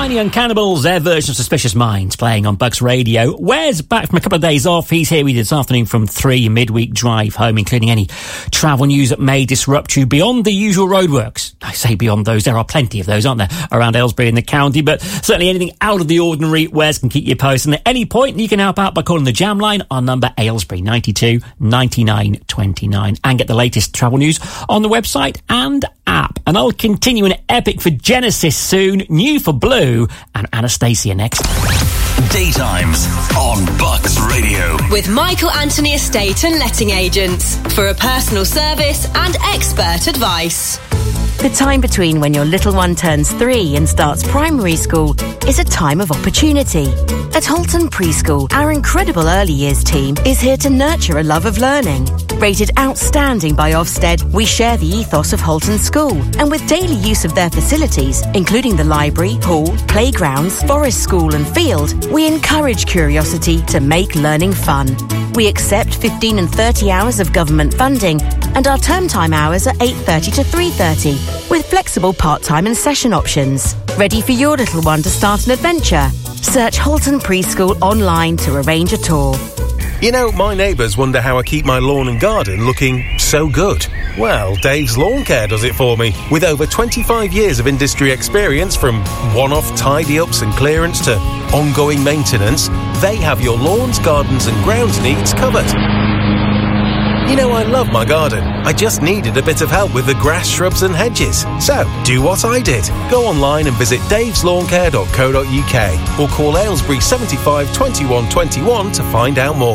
Tiny Young Cannibals, their version of Suspicious Minds, playing on Bucks Radio. Wes back from a couple of days off. He's here with you this afternoon from 3, midweek drive home, including any travel news that may disrupt you beyond the usual roadworks. I say beyond those, there are plenty of those, aren't there, around Aylesbury in the county, but certainly anything out of the ordinary, Wes can keep you posted. And at any point, you can help out by calling the Jam line on number Aylesbury 92 99 29 and get the latest travel news on the website and app. And I'll continue an epic for Genesis soon, new for Blue, and Anastasia next. Daytimes on Bucks Radio. With Michael Anthony Estate and Letting Agents for a personal service and expert advice. The time between when your little one turns 3 and starts primary school is a time of opportunity. At Holton Preschool, our incredible early years team is here to nurture a love of learning. Rated outstanding by Ofsted, we share the ethos of Holton School, and with daily use of their facilities, including the library, hall, playgrounds, forest school and field, we encourage curiosity to make learning fun. We accept 15 and 30 hours of government funding, and our term time hours are 8:30 to 3:30, with flexible part-time and session options. Ready for your little one to start an adventure? Search Holton Preschool online to arrange a tour. You know, my neighbours wonder how I keep my lawn and garden looking so good. Well, Dave's Lawn Care does it for me. With over 25 years of industry experience, from one-off tidy-ups and clearance to ongoing maintenance, they have your lawns, gardens and grounds needs covered. You know, I love my garden. I just needed a bit of help with the grass, shrubs and hedges. So, do what I did. Go online and visit daveslawncare.co.uk or call Aylesbury 75 21 21 to find out more.